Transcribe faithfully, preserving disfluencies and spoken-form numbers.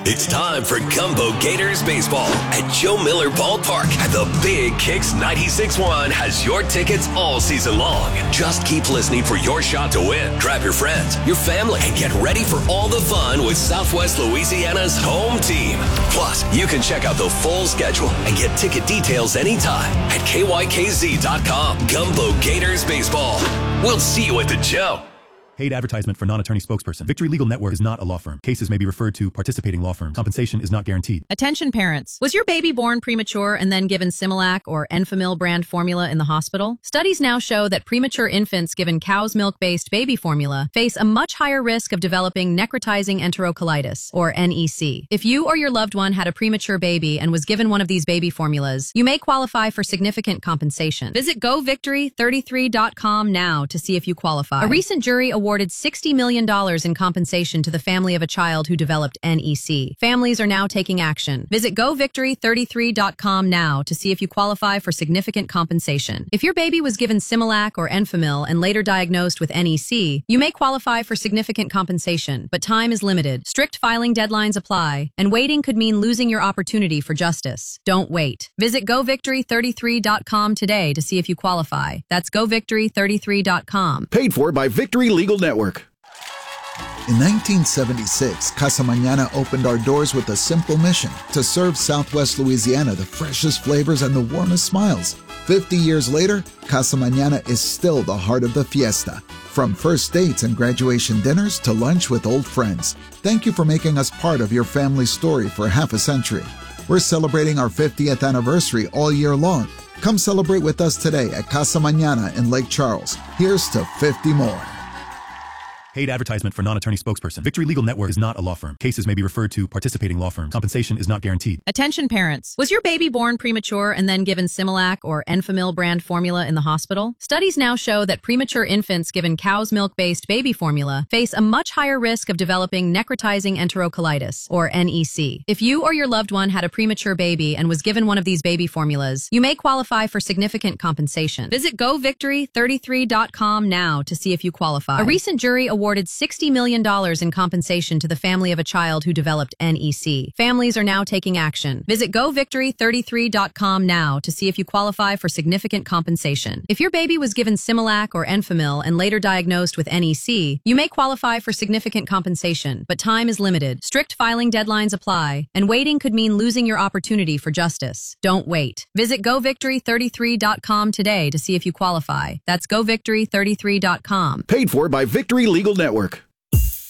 It's time for Gumbo Gators Baseball at Joe Miller Ballpark. And the Big Kicks ninety-six point one has your tickets all season long. Just keep listening for your shot to win. Grab your friends, your family, and get ready for all the fun with Southwest Louisiana's home team. Plus, you can check out the full schedule and get ticket details anytime at K Y K Z dot com. Gumbo Gators Baseball. We'll see you at the Joe. Paid advertisement for non-attorney spokesperson. Victory Legal Network is not a law firm. Cases may be referred to participating law firms. Compensation is not guaranteed. Attention parents. Was your baby born premature and then given Similac or Enfamil brand formula in the hospital? Studies now show that premature infants given cow's milk-based baby formula face a much higher risk of developing necrotizing enterocolitis, or N E C. If you or your loved one had a premature baby and was given one of these baby formulas, you may qualify for significant compensation. Visit go victory thirty-three dot com now to see if you qualify. A recent jury awarded awarded sixty million dollars in compensation to the family of a child who developed N E C. Families are now taking action. Visit go victory thirty-three dot com now to see if you qualify for significant compensation. If your baby was given Similac or Enfamil and later diagnosed with N E C, you may qualify for significant compensation, but time is limited. Strict filing deadlines apply, and waiting could mean losing your opportunity for justice. Don't wait. Visit go victory thirty-three dot com today to see if you qualify. That's go victory thirty-three dot com. Paid for by Victory Legal Network. In nineteen seventy-six, Casa Mañana opened our doors with a simple mission: to serve Southwest Louisiana the freshest flavors and the warmest smiles. fifty years later, Casa Mañana is still the heart of the fiesta. From first dates and graduation dinners to lunch with old friends. Thank you for making us part of your family story for half a century. We're celebrating our fiftieth anniversary all year long. Come celebrate with us today at Casa Mañana in Lake Charles. Here's to fifty more. Paid advertisement for non-attorney spokesperson. Victory Legal Network is not a law firm. Cases may be referred to participating law firms. Compensation is not guaranteed. Attention parents. Was your baby born premature and then given Similac or Enfamil brand formula in the hospital? Studies now show that premature infants given cow's milk-based baby formula face a much higher risk of developing necrotizing enterocolitis, or N E C. If you or your loved one had a premature baby and was given one of these baby formulas, you may qualify for significant compensation. Visit go victory thirty-three dot com now to see if you qualify. A recent jury awarded awarded sixty million dollars in compensation to the family of a child who developed N E C. Families are now taking action. Visit go victory thirty-three dot com now to see if you qualify for significant compensation. If your baby was given Similac or Enfamil and later diagnosed with N E C, you may qualify for significant compensation, but time is limited. Strict filing deadlines apply, and waiting could mean losing your opportunity for justice. Don't wait. Visit go victory thirty-three dot com today to see if you qualify. That's go victory thirty-three dot com. Paid for by Victory Legal Network.